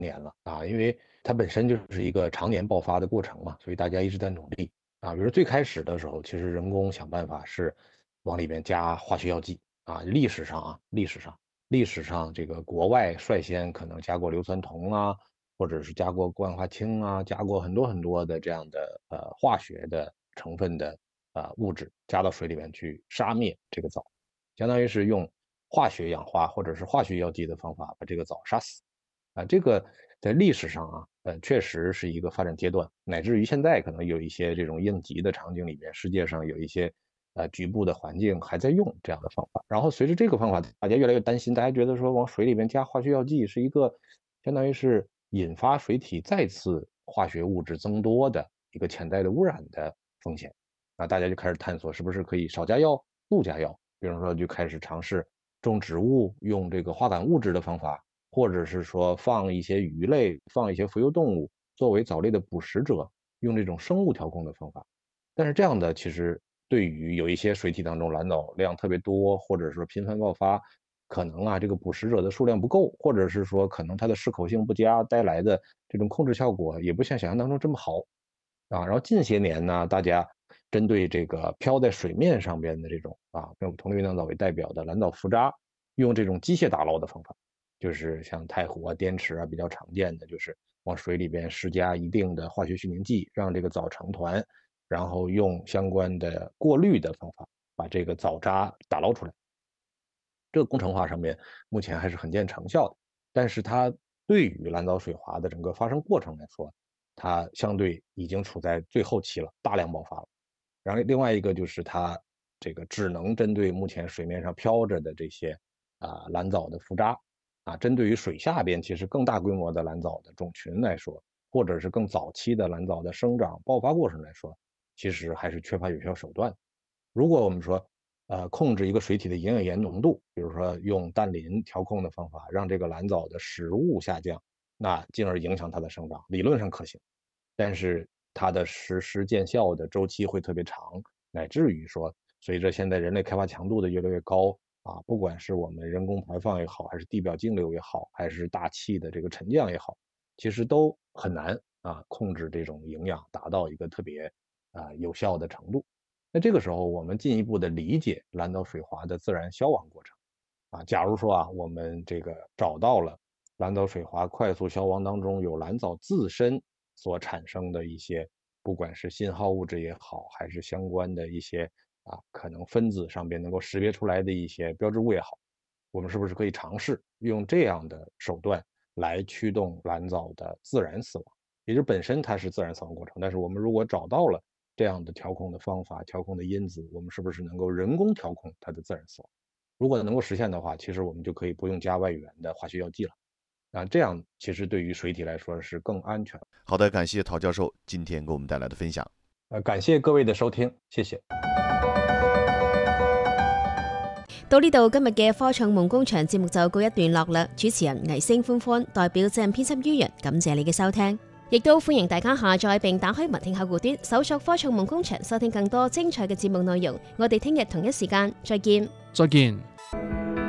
年了啊，因为它本身就是一个常年爆发的过程嘛，所以大家一直在努力啊。比如最开始的时候，其实人工想办法是往里面加化学药剂啊，历史上这个国外率先可能加过硫酸铜啊，或者是加过冠化氢啊，加过很多很多的这样的化学的成分的物质加到水里面去杀灭这个藻，相当于是用化学氧化或者是化学药剂的方法把这个藻杀死。啊，这个在历史上啊，确实是一个发展阶段，乃至于现在可能有一些这种应急的场景里面，世界上有一些局部的环境还在用这样的方法。然后随着这个方法，大家越来越担心，大家觉得说往水里面加化学药剂是一个相当于是引发水体再次化学物质增多的一个潜在的污染的风险。啊，大家就开始探索是不是可以少加药、不加药，比如说就开始尝试种植物用这个化感物质的方法。或者是说放一些鱼类、放一些浮游动物作为藻类的捕食者，用这种生物调控的方法。但是这样的其实对于有一些水体当中蓝藻量特别多，或者说频繁爆发，可能啊这个捕食者的数量不够，或者是说可能它的适口性不佳，带来的这种控制效果也不像想象当中这么好啊。然后近些年呢，大家针对这个漂在水面上边的这种用同类运动藻为代表的蓝藻浮渣，用这种机械打捞的方法。就是像太湖啊、滇池啊比较常见的，就是往水里边施加一定的化学去凝剂，让这个藻成团，然后用相关的过滤的方法把这个藻渣打捞出来。这个工程化上面目前还是很见成效的，但是它对于蓝藻水华的整个发生过程来说，它相对已经处在最后期了，大量爆发了。然后另外一个就是它这个只能针对目前水面上漂着的这些蓝藻的浮渣针对于水下边其实更大规模的蓝藻的种群来说，或者是更早期的蓝藻的生长爆发过程来说，其实还是缺乏有效手段。如果我们说控制一个水体的营养盐浓度，比如说用氮磷调控的方法，让这个蓝藻的食物下降，那进而影响它的生长，理论上可行。但是它的实施见效的周期会特别长，乃至于说，随着现在人类开发强度的越来越高不管是我们人工排放也好，还是地表径流也好，还是大气的这个沉降也好，其实都很难控制这种营养达到一个特别有效的程度。那这个时候，我们进一步的理解蓝藻水华的自然消亡过程假如说我们这个找到了蓝藻水华快速消亡当中有蓝藻自身所产生的一些，不管是信号物质也好，还是相关的一些可能分子上边能够识别出来的一些标志物也好，我们是不是可以尝试用这样的手段来驱动蓝藻的自然死亡？也就是本身它是自然死亡过程，但是我们如果找到了这样的调控的方法、调控的因子，我们是不是能够人工调控它的自然死亡？如果能够实现的话，其实我们就可以不用加外源的化学药剂了。这样其实对于水体来说是更安全。 好的，感谢陶教授今天给我们带来的分享。 感谢各位的收听，谢谢。 到呢度今日嘅科創夢工場節目就告一段落啦。主持人倪星歡歡代表責任編輯于人，感謝你嘅收聽，亦都歡迎大家下載並打開文聽客戶端，搜索科創夢工場，收聽更多精彩嘅節目內容。我哋聽日同一時間再見。 再見。